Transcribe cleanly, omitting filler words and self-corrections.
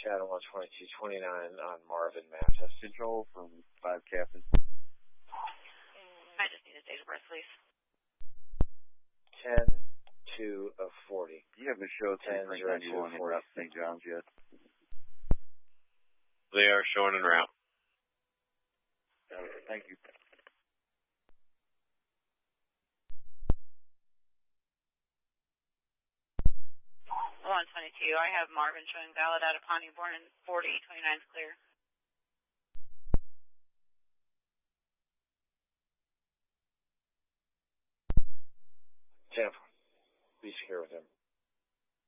Chatham 12229 on Marvin, Mass. Control from 5 Captain. I just need his date of birth, please. 10/2/40. You haven't showed 10/0/2/41 in Route St. John's yet. They are showing en route. Thank you. 122. I have Marvin showing valid out of Pontyborn and 4029 is clear. Jennifer, be secure with him.